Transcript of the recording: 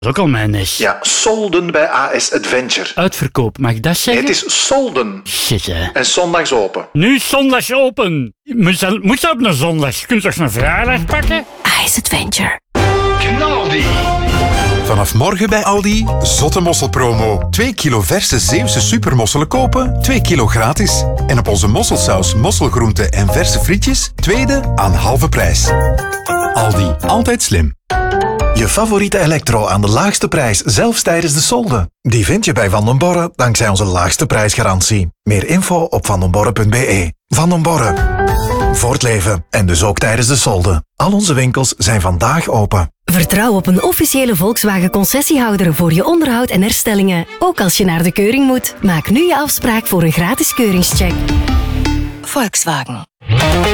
is ook al mijn is. Ja, solden bij AS Adventure. Uitverkoop, mag ik dat zeggen? Het is solden. Shit, hè. En zondags open. Nu is zondags open. Moet dat op een zondag? Je kunt toch een vrijdag pakken? AS Adventure. Knaldi. Vanaf morgen bij Aldi, zotte mosselpromo. 2 kilo verse Zeeuwse supermosselen kopen, 2 kilo gratis. En op onze mosselsaus, mosselgroenten en verse frietjes, tweede aan halve prijs. Aldi, altijd slim. Je favoriete elektro aan de laagste prijs, zelfs tijdens de solde. Die vind je bij Van den Borre dankzij onze laagste prijsgarantie. Meer info op vandenborre.be. Van den Borre. Voor het leven en dus ook tijdens de solde. Al onze winkels zijn vandaag open. Vertrouw op een officiële Volkswagen-concessiehouder voor je onderhoud en herstellingen. Ook als je naar de keuring moet. Maak nu je afspraak voor een gratis keuringscheck. Volkswagen.